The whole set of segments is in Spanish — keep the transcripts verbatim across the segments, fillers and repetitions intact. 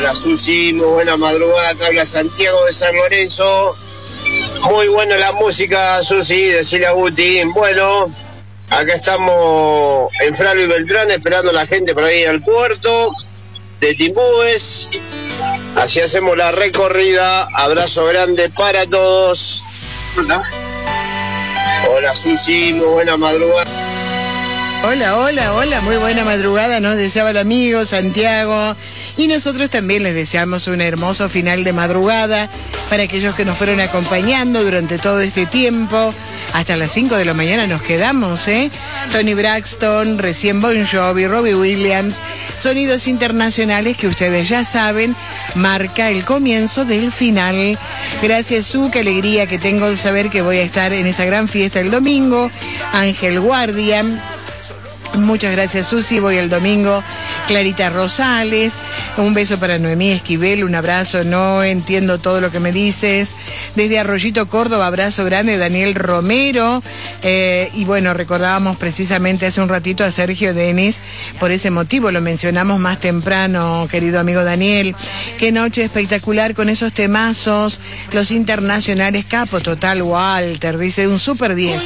Hola Susi, muy buena madrugada, acá habla Santiago de San Lorenzo. Muy buena la música, Susi, decirle a Guti. Bueno, acá estamos en Fralo y Beltrán esperando a la gente para ir al puerto de Timbúes. Así hacemos la recorrida. Abrazo grande para todos. Hola. Hola Susi, muy buena madrugada. Hola, hola, hola, muy buena madrugada, nos deseaba el amigo Santiago. Y nosotros también les deseamos un hermoso final de madrugada para aquellos que nos fueron acompañando durante todo este tiempo. Hasta las cinco de la mañana nos quedamos, ¿eh? Tony Braxton, recién Bon Jovi, Robbie Williams, sonidos internacionales que ustedes ya saben, marca el comienzo del final. Gracias, Su, qué alegría que tengo de saber que voy a estar en esa gran fiesta el domingo. Ángel Guardia. Muchas gracias, Susi. Voy el domingo. Clarita Rosales. Un beso para Noemí Esquivel. Un abrazo. No entiendo todo lo que me dices. Desde Arroyito, Córdoba, abrazo grande. Daniel Romero. Eh, y bueno, recordábamos precisamente hace un ratito a Sergio Denis. Por ese motivo lo mencionamos más temprano, querido amigo Daniel. Qué noche espectacular con esos temazos. Los internacionales, capo total, Walter. Dice un super diez.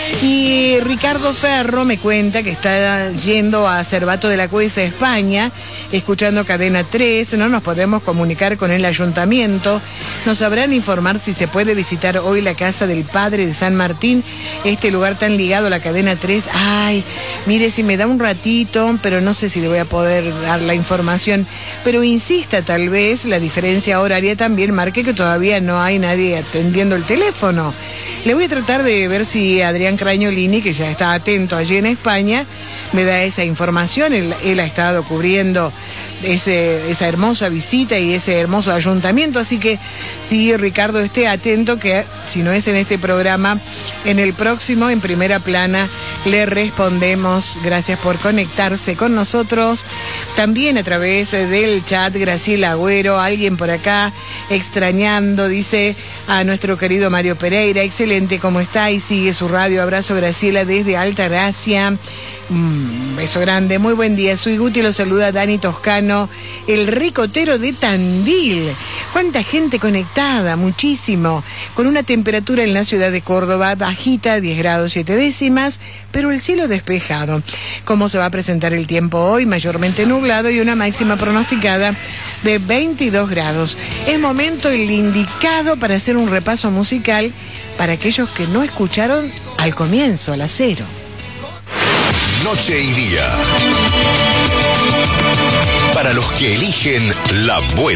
Y Ricardo Ferro me cuenta que está yendo a Cervato de la Cuesa, España, escuchando Cadena tres. No nos podemos comunicar con el ayuntamiento. Nos sabrán informar si se puede visitar hoy la casa del padre de San Martín, este lugar tan ligado a la Cadena tres. Ay, mire, si me da un ratito, pero no sé si le voy a poder dar la información. Pero insista, tal vez la diferencia horaria también marque que todavía no hay nadie atendiendo el teléfono. Le voy a tratar de ver si Adrián Crañolini, que ya está atento allí en España, me da esa información. Él, él ha estado cubriendo ese, esa hermosa visita y ese hermoso ayuntamiento, así que sí, Ricardo, esté atento que si no es en este programa, en el próximo, en Primera Plana, le respondemos. Gracias por conectarse con nosotros. También a través del chat, Graciela Agüero, alguien por acá extrañando, dice a nuestro querido Mario Pereira, excelente, ¿cómo está? Y sigue su radio. Abrazo, Graciela, desde Altagracia. Un beso grande, muy buen día. Soy Guti, lo saluda Dani Toscano, el ricotero de Tandil. Cuánta gente conectada, muchísimo. Con una temperatura en la ciudad de Córdoba bajita, diez grados siete décimas, pero el cielo despejado. ¿Cómo se va a presentar el tiempo hoy? Mayormente nublado y una máxima pronosticada de veintidós grados. Es momento el indicado para hacer un repaso musical para aquellos que no escucharon al comienzo, a las cero. Noche y día. Para los que eligen la buena.